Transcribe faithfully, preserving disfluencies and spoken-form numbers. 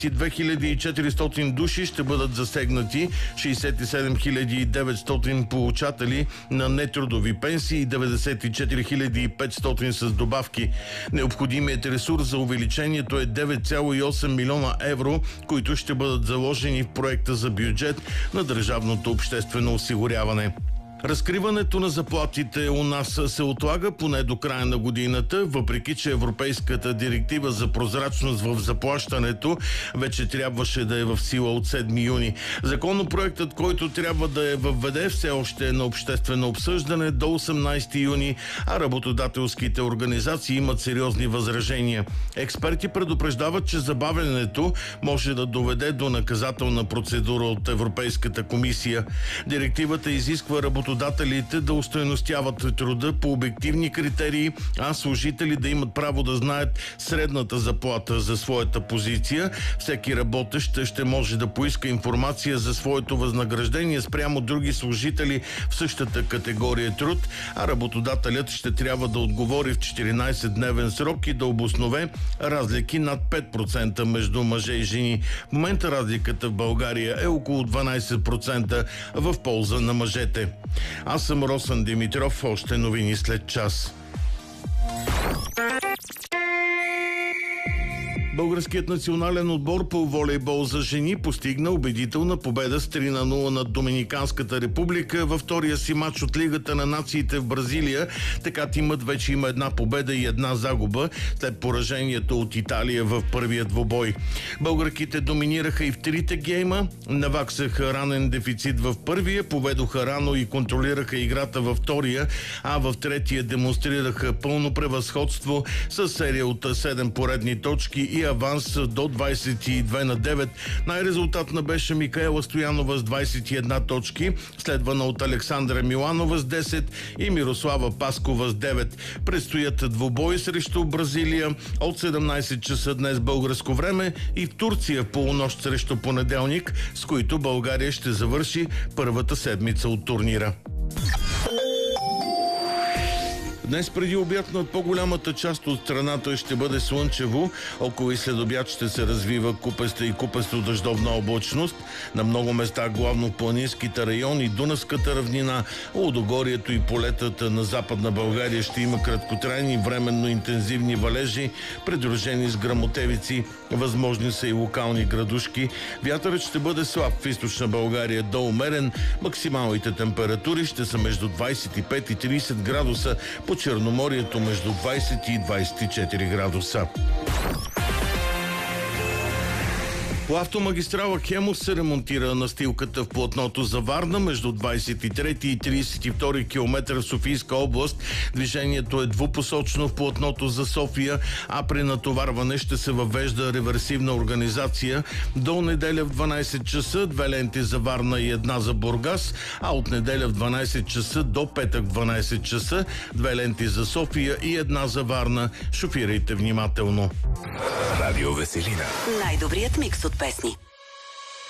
две хиляди и четиристотин души ще бъдат засегнати, шейсет и седем хиляди и деветстотин получатели на нетрудови пенсии и деветдесет и четири хиляди и петстотин с добавки. Необходимият ресурс за увеличението е девет цяло и осем милиона евро, които ще бъдат заложени в проекта за бюджет на държавното обществено осигуряване. Разкриването на заплатите у нас се отлага поне до края на годината, въпреки че Европейската директива за прозрачност в заплащането вече трябваше да е в сила от седми юни. Законопроектът, който трябва да я въведе, все още е на обществено обсъждане до осемнадесети юни, а работодателските организации имат сериозни възражения. Експерти предупреждават, че забавянето може да доведе до наказателна процедура от Европейската комисия. Директивата изисква работодателите работодателите да остойностяват труда по обективни критерии, а служители да имат право да знаят средната заплата за своята позиция. Всеки работещ ще може да поиска информация за своето възнаграждение спрямо други служители в същата категория труд, а работодателят ще трябва да отговори в четиринадесетдневен срок и да обоснове разлики над пет процента между мъже и жени. В момента разликата в България е около дванадесет процента в полза на мъжете. Аз съм Росен Димитров, още новини след час. Българският национален отбор по волейбол за жени постигна убедителна победа с три на нула над Доминиканската република във втория си матч от Лигата на нациите в Бразилия. Така тимът вече има една победа и една загуба след поражението от Италия в първия двубой. Българките доминираха и в трите гейма, наваксаха ранен дефицит в първия, поведоха рано и контролираха играта във втория, а в третия демонстрираха пълно превъзходство с серия от седем поредни точки и аванс до двадесет и две на девет. Най-резултатна беше Микаела Стоянова с двадесет и една точки, следвана от Александра Миланова с десет и Мирослава Паскова с девет. Предстоят двубои срещу Бразилия от седемнадесет часа днес българско време и в Турция в полунощ срещу понеделник, с които България ще завърши първата седмица от турнира. Днес преди обяд над по-голямата част от страната ще бъде слънчево, около и след обяд ще се развива купеста и купесто дъждовна облачност. На много места, главно в планинските райони, Дунавската равнина, Лудогорието и полетата на Западна България ще има краткотрайни, временно интензивни валежи, придружени с гръмотевици. Възможни са и локални градушки. Вятърът ще бъде слаб в източна България до умерен. Максималните температури ще са между двадесет и пет и тридесет градуса, по Черноморието между двадесет и двадесет и четири градуса. По автомагистрала Хемус се ремонтира настилката в платното за Варна между двадесет и трети и тридесет и втори километър в Софийска област. Движението е двупосочно в платното за София, а при натоварване ще се въвежда реверсивна организация. До неделя в дванадесет часа две ленти за Варна и една за Бургас, а от неделя в дванадесет часа до петък в дванадесет часа две ленти за София и една за Варна. Шофирайте внимателно. Радио Веселина. Най-добрият микс от песни.